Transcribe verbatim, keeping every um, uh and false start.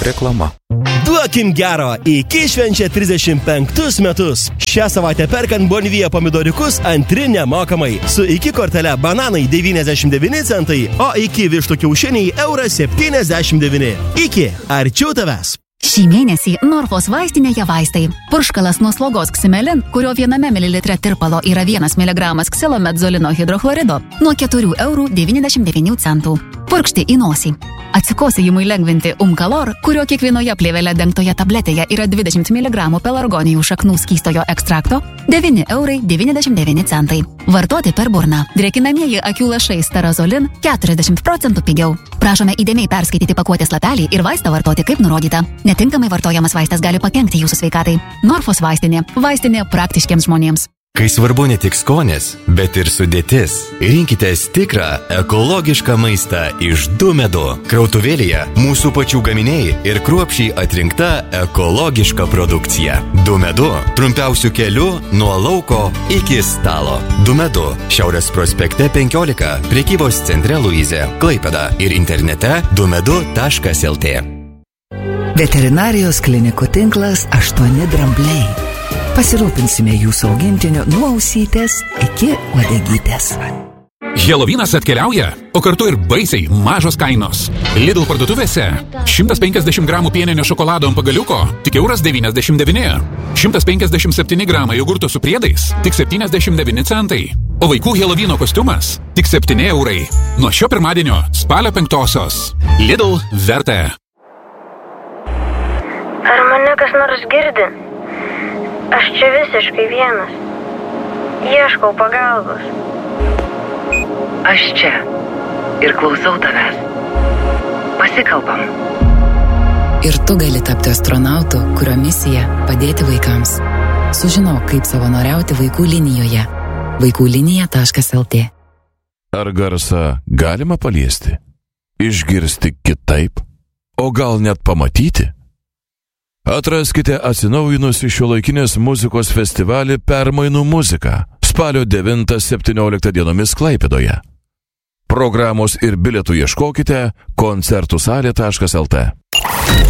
Reklama. Duokim gero, iki švenčia trisdešimt penktus metus. Šią savaitę perkant Bonvija pomidoriukus antri nemokamai. Su iki kortele bananai devyniasdešimt devyni centai, o iki vištų kiaušiniai euras septyniasdešimt devyni. Iki, arčiau tavęs. Šį mėnesį Norfos vaistinėje vaistai. Purškalas nuo slogos Ximelin, kurio viename mililitre tirpalo yra vienas miligramas ksilomedzolino hidrochlorido, nuo keturių eurų devyniasdešimt devynių centų. Purkšti į nosį. Atsikosėjimui lengvinti Umkalor, kurio kiekvienoje plėvele dengtoje tabletėje yra dvidešimt miligramų pelargonijų šaknų skystojo ekstrakto, devyni eurai devyniasdešimt devyni centai. Vartoti per burną. Drėkinamieji akių lašai Starazolin keturiasdešimt procentų pigiau. Prašome įdėmiai perskaityti pakuotės lapelį ir vaistą vartoti kaip nurodyta. Netinkamai vartojamas vaistas gali pakenkti jūsų sveikatai. Norfos vaistinė. Vaistinė praktiškiems žmonėms. Kai svarbu ne tik skonis, bet ir sudėtis, rinkitės tikrą ekologišką maistą iš Dumedu. Krautuvėlėje mūsų pačių gaminiai ir kruopščiai atrinkta ekologiška produkcija. Dumedu – trumpiausių kelių nuo lauko iki stalo. Dumedu – Šiaurės prospekte penkiolika, prekybos centre Luizė, Klaipėda ir internete dumedu taškas lt. Veterinarijos klinikų tinklas aštuoni drambliai. Pasirūpinsime jūsų augintiniu nuo ausytės iki uodegytės. Helovynas atkeliauja, o kartu ir baisiai mažos kainos. Lidl parduotuvėse šimtas penkiasdešimt gramų pieninio šokolado ant pagaliuko tik euras devyniasdešimt devyni. šimtas penkiasdešimt septyni gramai jogurto su priedais tik septyniasdešimt devyni centai. O vaikų Helovyno kostiumas tik septyni eurai. Nuo šio pirmadienio spalio penktosios. Lidl vertė. Ar mane kas nors girdi? Aš čia visiškai vienas. Ieškau pagalbos. Aš čia ir klausau tavęs. Pasikalbam. Ir tu gali tapti astronautu, kurio misija padėti vaikams. Sužinok, kaip savanoriauti vaikų linijoje. vaikų linija taškas lt. Ar garsą galima paliesti? Išgirsti kitaip? O gal net pamatyti? Atraskite atsinaujinusi šiuolaikinės muzikos festivalį Permainų muzika spalio devintą septynioliktą dienomis Klaipėdoje. Programos ir bilietų ieškokite koncertų salė taškas lt.